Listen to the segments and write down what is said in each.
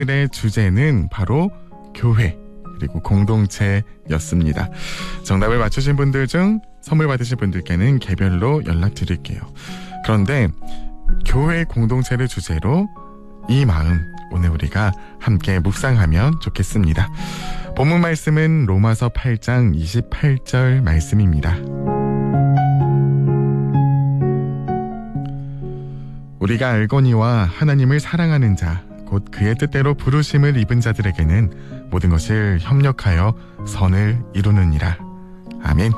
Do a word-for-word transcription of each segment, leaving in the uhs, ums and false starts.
오늘의 주제는 바로 교회 그리고 공동체였습니다. 정답을 맞추신 분들 중 선물 받으실 분들께는 개별로 연락드릴게요. 그런데 교회 공동체를 주제로 이 마음 오늘 우리가 함께 묵상하면 좋겠습니다. 본문 말씀은 로마서 팔 장 이십팔 절 말씀입니다. 우리가 알거니와 하나님을 사랑하는 자 곧 그의 뜻대로 부르심을 입은 자들에게는 모든 것을 협력하여 선을 이루느니라. 아멘.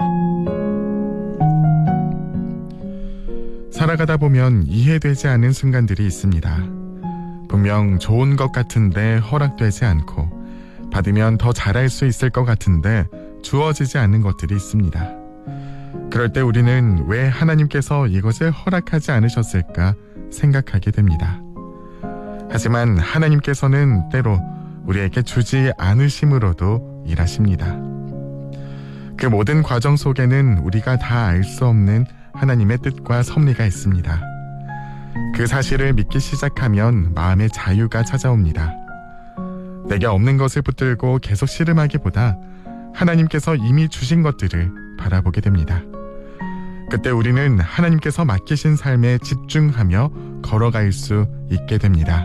살아가다 보면 이해되지 않는 순간들이 있습니다. 분명 좋은 것 같은데 허락되지 않고 받으면 더 잘할 수 있을 것 같은데 주어지지 않는 것들이 있습니다. 그럴 때 우리는 왜 하나님께서 이것을 허락하지 않으셨을까 생각하게 됩니다. 하지만 하나님께서는 때로 우리에게 주지 않으심으로도 일하십니다. 그 모든 과정 속에는 우리가 다 알 수 없는 하나님의 뜻과 섭리가 있습니다. 그 사실을 믿기 시작하면 마음의 자유가 찾아옵니다. 내게 없는 것을 붙들고 계속 씨름하기보다 하나님께서 이미 주신 것들을 바라보게 됩니다. 그때 우리는 하나님께서 맡기신 삶에 집중하며 걸어갈 수 있게 됩니다.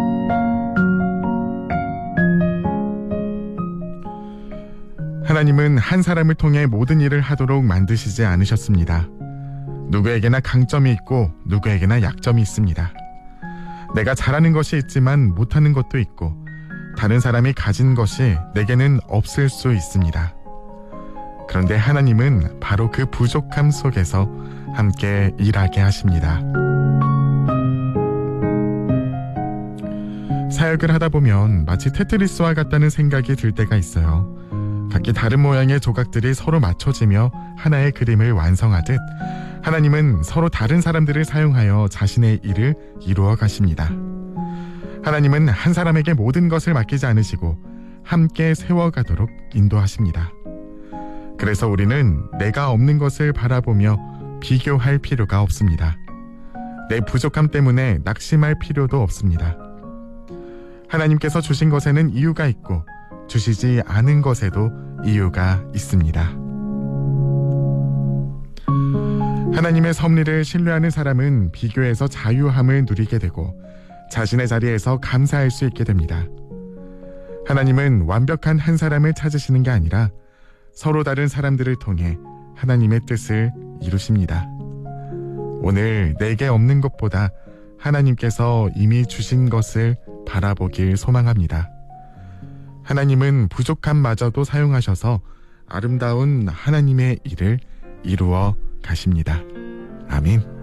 하나님은 한 사람을 통해 모든 일을 하도록 만드시지 않으셨습니다. 누구에게나 강점이 있고 누구에게나 약점이 있습니다. 내가 잘하는 것이 있지만 못하는 것도 있고 다른 사람이 가진 것이 내게는 없을 수 있습니다. 그런데 하나님은 바로 그 부족함 속에서 함께 일하게 하십니다. 사역을 하다 보면 마치 테트리스와 같다는 생각이 들 때가 있어요. 각기 다른 모양의 조각들이 서로 맞춰지며 하나의 그림을 완성하듯 하나님은 서로 다른 사람들을 사용하여 자신의 일을 이루어 가십니다. 하나님은 한 사람에게 모든 것을 맡기지 않으시고 함께 세워가도록 인도하십니다. 그래서 우리는 내가 없는 것을 바라보며 비교할 필요가 없습니다. 내 부족함 때문에 낙심할 필요도 없습니다. 하나님께서 주신 것에는 이유가 있고 주시지 않은 것에도 이유가 있습니다. 하나님의 섭리를 신뢰하는 사람은 비교에서 자유함을 누리게 되고 자신의 자리에서 감사할 수 있게 됩니다. 하나님은 완벽한 한 사람을 찾으시는 게 아니라 서로 다른 사람들을 통해 하나님의 뜻을 이루십니다. 오늘 내게 없는 것보다 하나님께서 이미 주신 것을 바라보길 소망합니다. 하나님은 부족함마저도 사용하셔서 아름다운 하나님의 일을 이루어 가십니다. 아멘.